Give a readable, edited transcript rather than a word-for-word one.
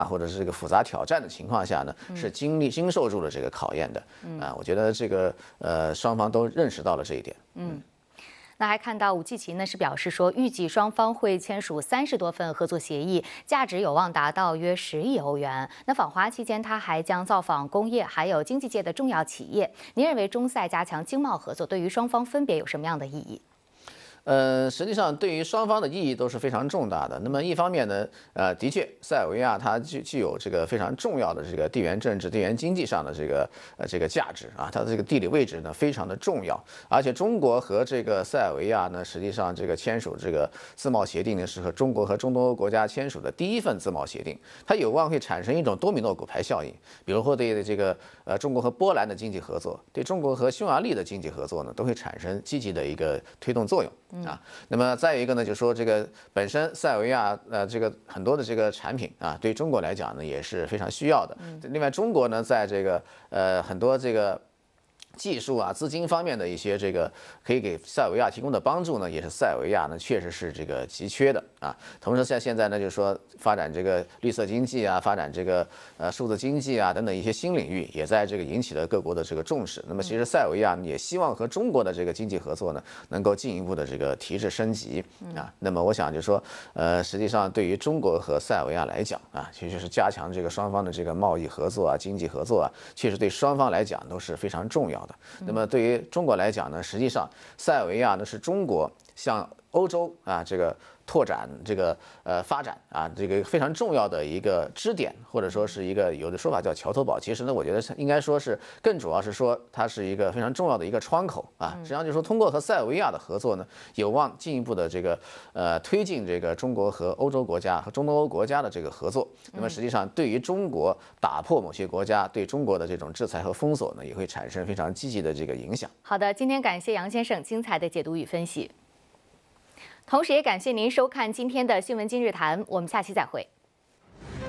或者是这个复杂挑战的情况下呢，是经受住了这个考验的。我觉得这个双方都认识到了这一点。 那还看到武契奇呢是表示说，预计双方会签署30多份合作协议，价值有望达到约10亿欧元。那访华期间，他还将造访工业还有经济界的重要企业。您认为中塞加强经贸合作对于双方分别有什么样的意义？ 实际上对于双方的意义都是非常重大的。那么一方面呢，的确，塞尔维亚它具有这个非常重要的这个地缘政治、地缘经济上的这个价值啊，它的这个地理位置呢非常的重要。而且中国和这个塞尔维亚呢，实际上这个签署这个自贸协定呢，是和中国和中东欧国家签署的第一份自贸协定，它有望会产生一种多米诺骨牌效应。比如说对这个中国和波兰的经济合作，对中国和匈牙利的经济合作呢，都会产生积极的一个推动作用。那么再有一个呢，就是说这个本身塞尔维亚这个很多的这个产品啊，对中国来讲呢也是非常需要的。另外，中国呢在这个很多这个技术啊、资金方面的一些这个可以给塞尔维亚提供的帮助呢，也是塞尔维亚呢确实是这个急缺的啊。同时现在呢，就是说发展这个绿色经济啊，发展这个数字经济啊等等一些新领域，也在这个引起了各国的这个重视。那么其实塞尔维亚也希望和中国的这个经济合作呢，能够进一步的这个提质升级啊。那么我想就是说，实际上对于中国和塞尔维亚来讲啊，其实是加强这个双方的这个贸易合作啊、经济合作啊，确实对双方来讲都是非常重要的。那么对于中国来讲呢，实际上塞尔维亚呢是中国向欧洲啊这个拓展这个发展啊这个非常重要的一个支点，或者说是一个有的说法叫桥头堡。其实呢，我觉得应该说是更主要是说它是一个非常重要的一个窗口啊。实际上就是说，通过和塞尔维亚的合作呢，有望进一步的这个推进这个中国和欧洲国家和中东欧国家的这个合作。那么实际上对于中国打破某些国家对中国的这种制裁和封锁呢，也会产生非常积极的这个影响。 好的，今天感谢杨先生精彩的解读与分析。同时也感谢您收看今天的新闻今日谈，我们下期再会。